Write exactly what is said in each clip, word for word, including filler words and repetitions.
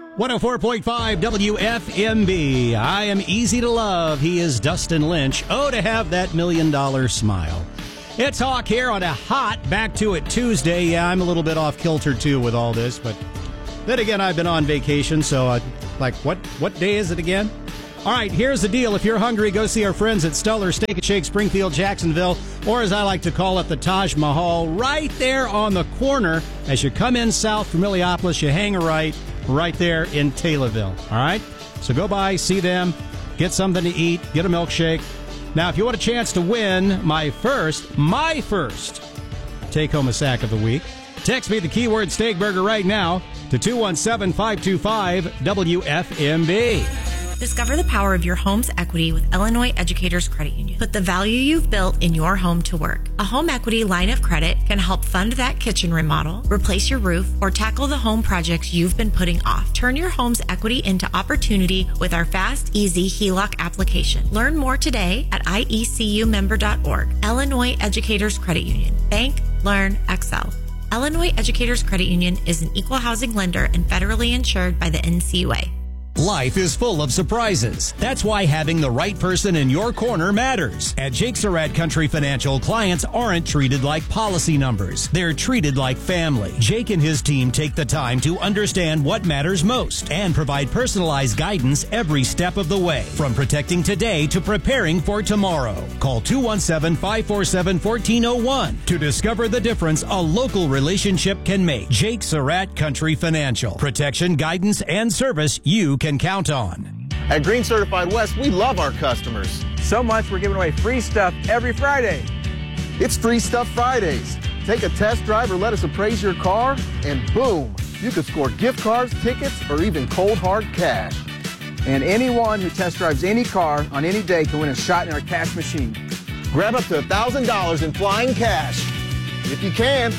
one oh four point five W F M B. I am easy to love. He is Dustin Lynch. Oh, to have that million dollar smile. It's Hawk here on a hot Back to It Tuesday. Yeah, I'm a little bit off kilter too with all this, but then again, I've been on vacation, so uh, like, what, what day is it again? All right, here's the deal. If you're hungry, go see our friends at Stellar Steak and Shake, Springfield, Jacksonville, or as I like to call it, the Taj Mahal, right there on the corner. As you come in south from Minneapolis, you hang a right, right there in Taylorville. All right? So go by, see them, get something to eat, get a milkshake. Now, if you want a chance to win my first, my first take-home a sack of the week, text me the keyword steak burger right now to two one seven, five two five, W F M B. Discover the power of your home's equity with Illinois Educators Credit Union. Put the value you've built in your home to work. A home equity line of credit can help fund that kitchen remodel, replace your roof, or tackle the home projects you've been putting off. Turn your home's equity into opportunity with our fast, easy H E L O C application. Learn more today at I E C U member dot org. Illinois Educators Credit Union. Bank, learn, excel. Illinois Educators Credit Union is an equal housing lender and federally insured by the N C U A. Life is full of surprises. That's why having the right person in your corner matters. At Jake Surratt Country Financial, clients aren't treated like policy numbers. They're treated like family. Jake and his team take the time to understand what matters most and provide personalized guidance every step of the way, from protecting today to preparing for tomorrow. Call two one seven, five four seven, one four zero one to discover the difference a local relationship can make. Jake Surratt Country Financial. Protection, guidance, and service you can count on. At Green Certified West, we love our customers. So much we're giving away free stuff every Friday. It's Free Stuff Fridays. Take a test drive or let us appraise your car, and boom, you could score gift cards, tickets, or even cold hard cash. And anyone who test drives any car on any day can win a shot in our cash machine. Grab up to one thousand dollars in flying cash, if you can.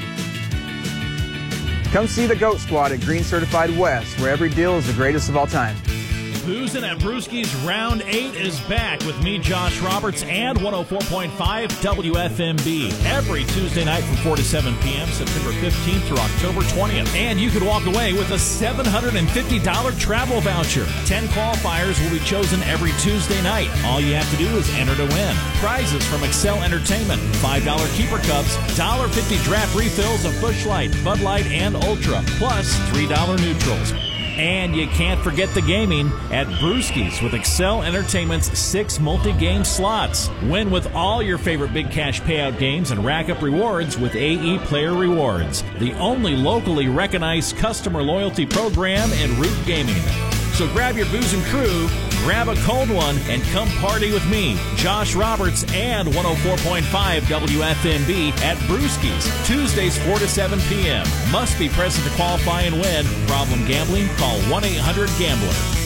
Come see the GOAT Squad at Green Certified West, where every deal is the greatest of all time. Boozin' at Brewski's Round eight is back with me, Josh Roberts, and one oh four point five W F M B. Every Tuesday night from four to seven p.m., September fifteenth through October twentieth. And you could walk away with a seven hundred fifty dollars travel voucher. Ten qualifiers will be chosen every Tuesday night. All you have to do is enter to win. Prizes from Excel Entertainment, five dollar keeper cups, one dollar fifty draft refills of Busch Light, Bud Light, and Ultra, plus three dollar neutrals. And you can't forget the gaming at Brewski's with Excel Entertainment's six multi-game slots. Win with all your favorite big cash payout games and rack up rewards with A E Player Rewards, the only locally recognized customer loyalty program in Root Gaming. So grab your booze and crew, grab a cold one, and come party with me, Josh Roberts, and one oh four point five W F M B at Brewski's, Tuesdays four to seven p.m. Must be present to qualify and win. Problem gambling? Call one eight hundred gambler.